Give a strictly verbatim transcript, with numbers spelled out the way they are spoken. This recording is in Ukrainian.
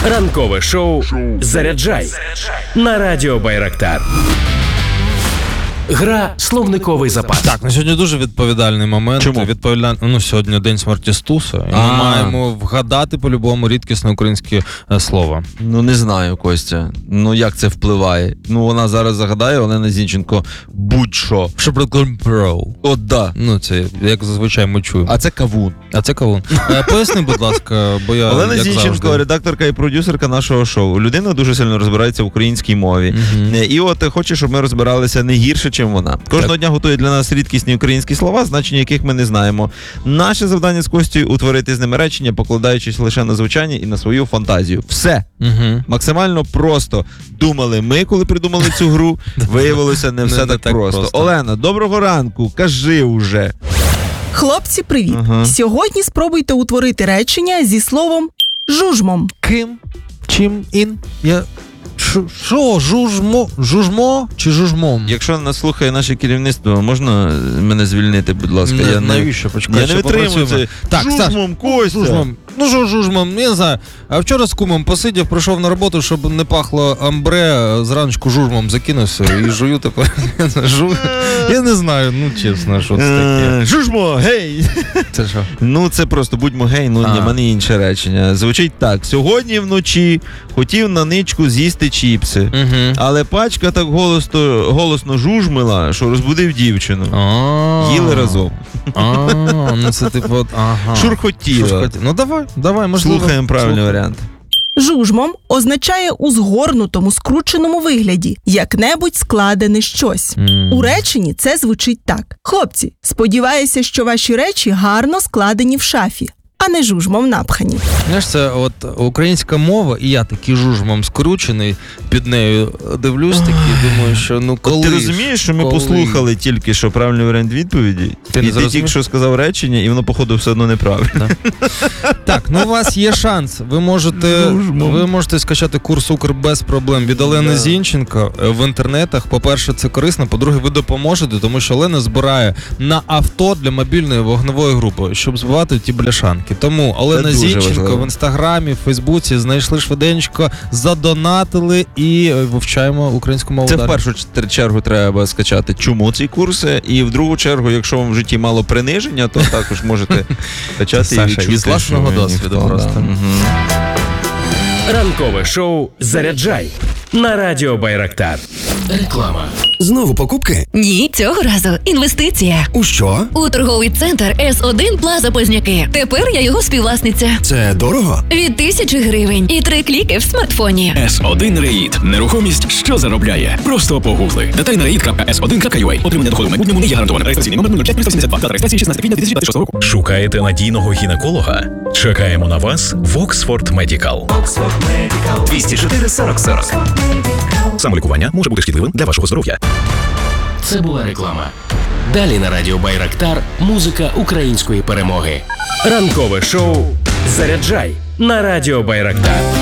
Ранкове шоу «Заряджай» на радіо Байрактар. Гра «Словниковий запас». Так, на сьогодні дуже відповідальний момент. Чому? Відповідальний, ну, сьогодні день смерті Стуса. І ми А. маємо вгадати по-любому рідкісне українське е, слово. Ну, не знаю, Костя. Ну, як це впливає? Ну, вона зараз загадає, Олена Зінченко, будь-що. Що про. От да. Ну, це, як зазвичай ми чуємо. А це кавун. А це кавун. Е, Поясни, будь ласка, бо я, Олена як Зінченко, завжди. редакторка і продюсерка нашого шоу. Людина дуже сильно розбирається в українській мові. Мгм. І от хоче, щоб ми розбиралися не гірше, чим вона. Кожного Так. дня готує для нас рідкісні українські слова, значення яких ми не знаємо. Наше завдання з Костю – утворити з ними речення, покладаючись лише на звучання і на свою фантазію. Все. Мгм. Максимально просто думали ми, коли придумали цю гру. Виявилося, не все Не- не так, так просто. просто. Олена, доброго ранку, кажи уже. Хлопці, привіт! Ага. Сьогодні спробуйте утворити речення зі словом «жужмом». Ким? Чим? Ін? Я... Що? Жужмо? Жужмо чи жужмом? Якщо нас слухає наше керівництво, можна мене звільнити, будь ласка? Не, я не, навіщо? Почекай, я не ще витримую попрацюємо. це. Так, Саш, Жужмом, Костя. Жужмом. Ну що жужмом, я не знаю. А вчора з кумом посидів, прийшов на роботу, щоб не пахло амбре, зранку жужмом закинувся і жую таке. Жую. Я не знаю, ну чесно, що це таке. Е, Жужмо, гей! Це що? Ну, це просто будьмо гей, ну А. ні, в мене інше речення. Звучить так. Сьогодні вночі хотів на ничку з'їсти чіпси, Угу. але пачка так голосно, голосно жужмила, що розбудив дівчину. А. Їли разом. А, ну це типу, от, ага. Шурхотіла. Шурхоті- Ну давай, давай, можливо. Слухаємо правильний Слухай. варіант. «Жужмом» означає у згорнутому, скрученому вигляді, як-небудь складене щось. М. У реченні це звучить так. Хлопці, сподіваюся, що ваші речі гарно складені в шафі, а не жужмом напхані. Знаєш, це от українська мова, і я такий жужмом скручений, під нею дивлюсь такий, думаю, що ну коли От ти ж, розумієш, що ми коли? послухали тільки що правильний варіант відповіді, Ти не і ти зрозумів? тільки що сказав речення, і воно, походу, все одно неправильно. Так, ну у вас є шанс. Ви можете, Жужмом. ви можете скачати курс «Укр» без проблем від Олени Да. Зінченко в інтернетах. По-перше, це корисно, по-друге, ви допоможете, тому що Олена збирає на авто для мобільної вогневої групи, щоб збивати ті бляшанки. Тому Олена дуже Зінченко важливо. в інстаграмі, в Фейсбуці знайшли швиденько, задонатили і вивчаємо українську мову Це далі. в першу чер- чергу треба скачати, чому ці курси, і в другу чергу, якщо вам в житті мало приниження, то також можете качати і Саша, відчути, із власного що ви досвіду ніхто, просто. да. Мгм. Ранкове шоу «Заряджай» на радіо Байрактар. Реклама. Знову покупки? Ні, цього разу інвестиція. У що? У торговий центр Ес один Плаза Позняки. Тепер я його співвласниця. Це дорого? Від тисячі гривень і три кліки в смартфоні. ес один Реїд. Нерухомість, що заробляє. Просто погугли. Детальна реїд крапка ес один крапка ю а. Отримання доходу в майбутньому не є гарантоване. Реєстраційний номер нуль п'ять сто сімдесят два. Дата реєстрації шістнадцяте квітня дві тисячі двадцять шостого року. Шукаєте надійного гінеколога? Чекаємо на вас в Оксфорд Медикал. двісті чотири сорок сорок. Самолікування може бути шкідливим для вашого здоров'я. Це була реклама. Далі на радіо Байрактар музика української перемоги. Ранкове шоу «Заряджай» на радіо Байрактар.